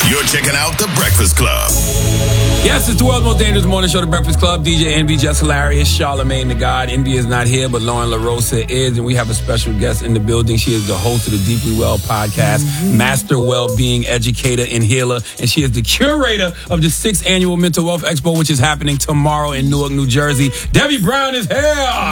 You're checking out The Breakfast Club. Yes, it's the world's most dangerous morning show, The Breakfast Club. DJ Envy, just hilarious. Charlamagne the God. Envy is not here, but Lauren LaRosa is, and we have a special guest in the building. She is the host of the Deeply Well podcast, master well-being educator and healer, and she is the curator of the 6th Annual Mental Wealth Expo, which is happening tomorrow in Newark, New Jersey. Debbie Brown is here.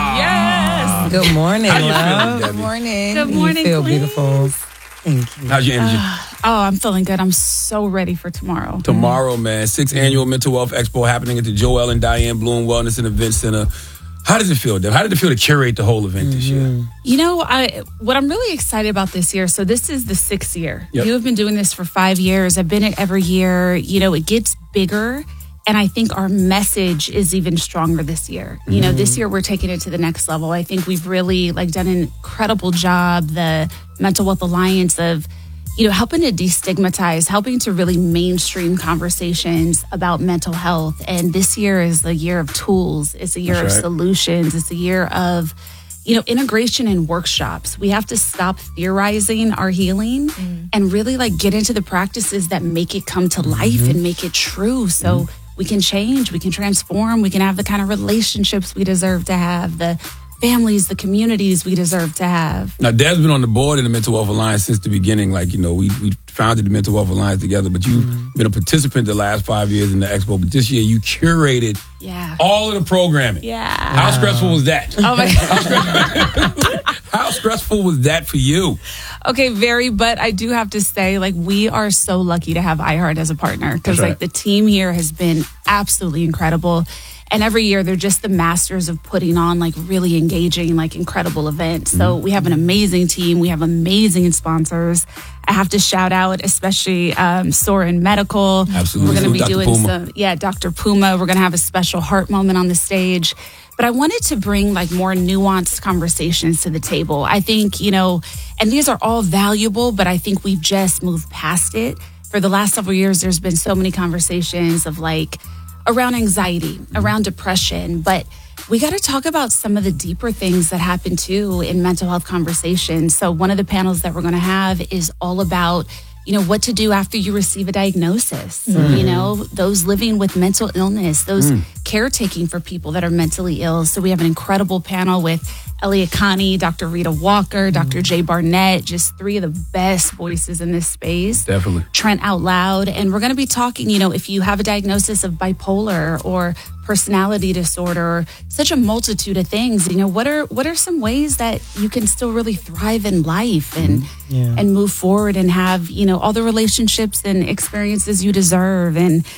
Yes. Good morning, How you love. feeling, Debbie? Good morning. Good morning, You feel Queens. beautiful. Thank you. How's your energy? I'm feeling good. I'm so ready for tomorrow. Tomorrow, man, 6th Annual Mental Wealth Expo happening at the Joel and Diane Bloom Wellness and Event Center. How does it feel, Deb? How did it feel to curate the whole event this year? You know, what I'm really excited about this year, so this is the 6th year. Yep. You have been doing this for 5 years. I've been it every year. You know, it gets bigger. And I think our message is even stronger this year. You know, this year we're taking it to the next level. I think we've really done an incredible job, the Mental Wealth Alliance, of helping to destigmatize, helping to really mainstream conversations about mental health. And this year is the year of tools. It's a year of solutions. It's a year of, integration and workshops. We have to stop theorizing our healing and really get into the practices that make it come to life and make it true. So we can change, we can transform, we can have the kind of relationships we deserve to have, the families, the communities we deserve to have. Now, Deb's been on the board of the Mental Wealth Alliance since the beginning. We founded the Mental Wealth Alliance together, but you've been a participant the last 5 years in the expo. But this year, you curated all of the programming. Yeah. How stressful was that? Oh my God. How stressful was that for you? Okay, but I do have to say, we are so lucky to have iHeart as a partner because the team here has been absolutely incredible. And every year they're just the masters of putting on really engaging, incredible events. So we have an amazing team. We have amazing sponsors. I have to shout out, especially Soren Medical. Absolutely. We're going to be Dr. doing Puma. Dr. Puma. We're going to have a special heart moment on the stage. But I wanted to bring more nuanced conversations to the table. I think, and these are all valuable, but I think we've just moved past it. For the last several years, there's been so many conversations of around anxiety, around depression, but we got to talk about some of the deeper things that happen too in mental health conversations. So one of the panels that we're going to have is all about, what to do after you receive a diagnosis. Those living with mental illness, those caretaking for people that are mentally ill. So we have an incredible panel with Elliot Connie, Dr. Rita Walker, Dr. Jay Barnett, just 3 of the best voices in this space. Definitely. Trent Out Loud. And we're going to be talking, if you have a diagnosis of bipolar or personality disorder, or such a multitude of things, what are some ways that you can still really thrive in life and move forward and have, all the relationships and experiences you deserve. And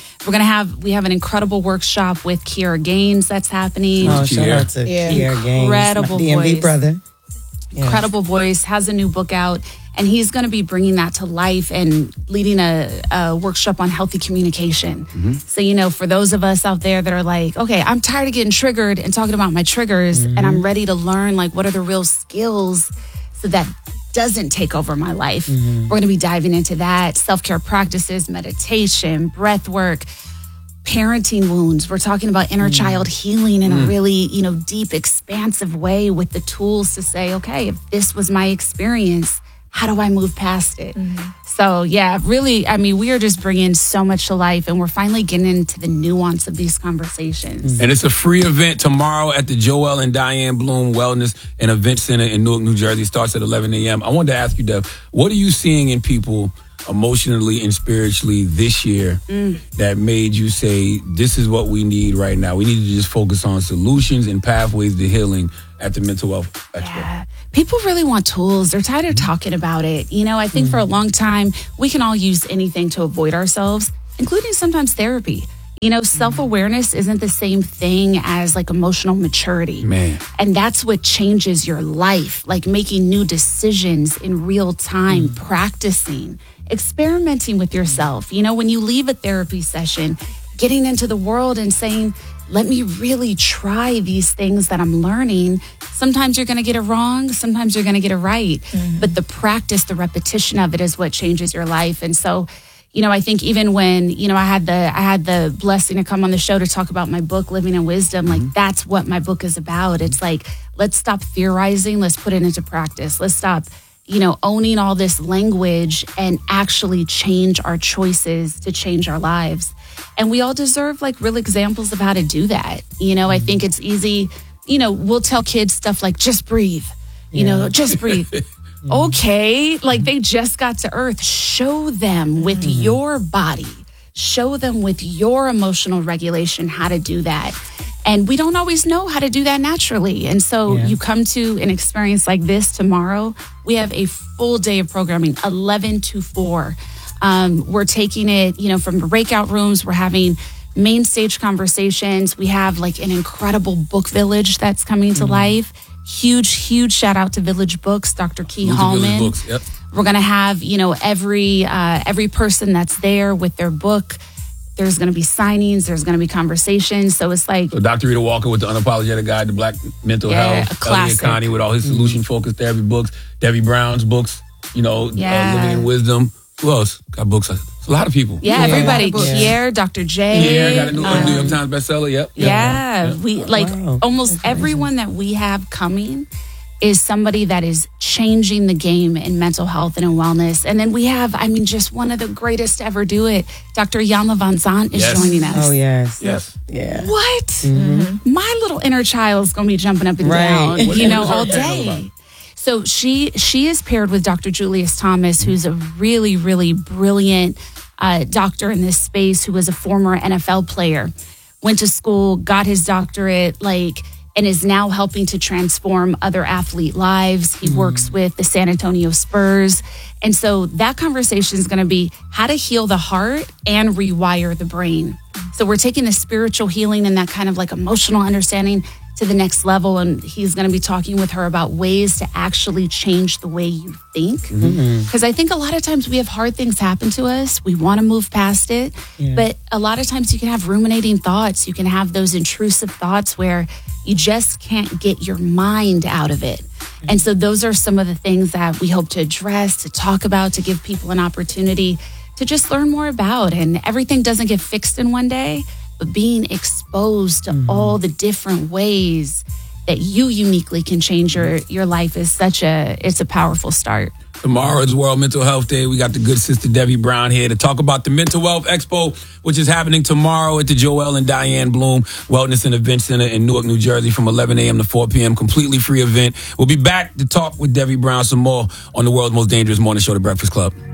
we have an incredible workshop with Kiera Gaines that's happening. Oh, shout out to Kiera Gaines. Incredible the DMV voice. brother. Incredible voice, has a new book out, and he's going to be bringing that to life and leading a workshop on healthy communication. So, for those of us out there that are okay, I'm tired of getting triggered and talking about my triggers, and I'm ready to learn, what are the real skills so that doesn't take over my life. We're going to be diving into that, self-care practices, meditation, breath work, parenting wounds. We're talking about inner child healing in a really, deep, expansive way with the tools to say, okay, if this was my experience, how do I move past it? So, really, we are just bringing so much to life, and we're finally getting into the nuance of these conversations. And it's a free event tomorrow at the Joel and Diane Bloom Wellness and Event Center in Newark, New Jersey. It starts at 11 a.m. I wanted to ask you, Deb, what are you seeing in people emotionally and spiritually this year that made you say, this is what we need right now? We need to just focus on solutions and pathways to healing at the Mental Health Expo. Yeah. People really want tools. They're tired of talking about it. I think for a long time, we can all use anything to avoid ourselves, including sometimes therapy. Self-awareness isn't the same thing as emotional maturity. Man. And that's what changes your life, making new decisions in real time, practicing, experimenting with yourself. When you leave a therapy session, getting into the world and saying, let me really try these things that I'm learning. Sometimes you're going to get it wrong. Sometimes you're going to get it right. But the practice, the repetition of it is what changes your life. And so, I think even when, I had the blessing to come on the show to talk about my book, Living in Wisdom, that's what my book is about. It's let's stop theorizing. Let's put it into practice. Let's stop, owning all this language and actually change our choices to change our lives. And we all deserve like real examples of how to do that. I think it's easy. We'll tell kids stuff like, just breathe, just breathe. Okay. Like they just got to Earth. Show them with your body, show them with your emotional regulation how to do that. And we don't always know how to do that naturally. And so you come to an experience like this tomorrow. We have a full day of programming, 11 to 4. We're taking it, from breakout rooms. We're having main stage conversations. We have like an incredible book village that's coming to life. Huge shout out to Village Books, Dr. Key Hallman. Books, yep. We're going to have, every person that's there with their book. There's going to be signings. There's going to be conversations. So it's like... So Dr. Rita Walker with the Unapologetic Guide to Black Mental Health. Elliot Connie with all his solution-focused therapy books. Debbie Brown's books, Living in Wisdom. Who else got books? It's a lot of people. Yeah, everybody. Kier, Dr. J. Kier got a New York Times bestseller. Yep. We almost everyone that we have coming is somebody that is changing the game in mental health and in wellness. And then we have, just one of the greatest to ever do it. Dr. Iyanla Vanzant is joining us. Oh, yes. Yes. Yeah. What? Mm-hmm. My little inner child's going to be jumping up and down, all day. So she is paired with Dr. Julius Thomas, who's a really, really brilliant doctor in this space, who was a former NFL player, went to school, got his doctorate, and is now helping to transform other athlete lives. He works with the San Antonio Spurs. And so that conversation is going to be how to heal the heart and rewire the brain. So we're taking the spiritual healing and that kind of like emotional understanding to the next level. And he's going to be talking with her about ways to actually change the way you think. Because I think a lot of times we have hard things happen to us. We want to move past it. Yeah. But a lot of times you can have ruminating thoughts. You can have those intrusive thoughts where you just can't get your mind out of it. And so those are some of the things that we hope to address, to talk about, to give people an opportunity to just learn more about. And everything doesn't get fixed in one day, but being exposed to all the different ways that you uniquely can change your life is it's a powerful start. Tomorrow is World Mental Health Day. We got the good sister Debbie Brown here to talk about the Mental Wealth Expo, which is happening tomorrow at the Joel and Diane Bloom Wellness and Event Center in Newark, New Jersey from 11 a.m. to 4 p.m. Completely free event. We'll be back to talk with Debbie Brown some more on the world's most dangerous morning show, The Breakfast Club.